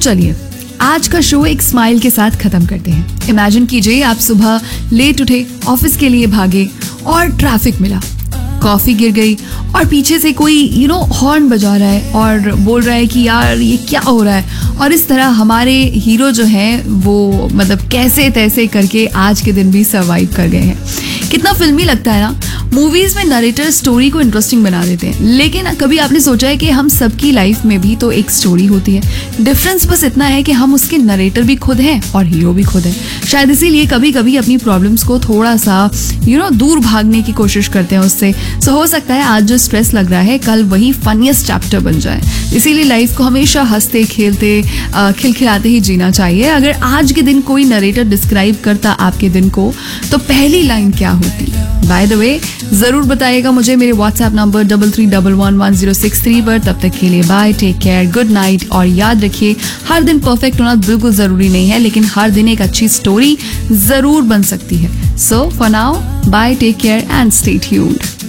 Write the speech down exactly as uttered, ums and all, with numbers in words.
चलिए आज का शो एक स्माइल के साथ खत्म करते हैं। इमेजिन कीजिए आप सुबह लेट उठे, ऑफिस के लिए भागे और ट्रैफिक मिला, कॉफी गिर गई और पीछे से कोई यू नो हॉर्न बजा रहा है और बोल रहा है कि यार ये क्या हो रहा है। और इस तरह हमारे हीरो जो हैं वो मतलब कैसे तैसे करके आज के दिन भी सर्वाइव कर गए हैं। कितना फिल्मी लगता है ना। मूवीज में नरेटर स्टोरी को इंटरेस्टिंग बना देते हैं, लेकिन कभी आपने सोचा है कि हम सबकी लाइफ में भी तो एक स्टोरी होती है। डिफरेंस बस इतना है कि हम उसके नरेटर भी खुद हैं और हीरो भी खुद है। शायद इसीलिए कभी कभी अपनी प्रॉब्लम्स को थोड़ा सा यू नो दूर भागने की कोशिश करते हैं उससे। सो हो सकता है आज जो स्ट्रेस लग रहा है कल वही फनीएस्ट चैप्टर बन जाए। इसीलिए लाइफ को हमेशा हंसते खेलते खिलखिलाते ही जीना चाहिए। अगर आज के दिन कोई नरेटर डिस्क्राइब करता आपके दिन को तो पहली लाइन क्या होती? बाय द वे जरूर बताइएगा मुझे मेरे WhatsApp number double three double one one zero six three पर। तब तक के लिए bye, take care, good night. और याद रखिए हर दिन परफेक्ट होना बिल्कुल जरूरी नहीं है, लेकिन हर दिन एक अच्छी स्टोरी जरूर बन सकती है। So for now bye, take care and stay tuned.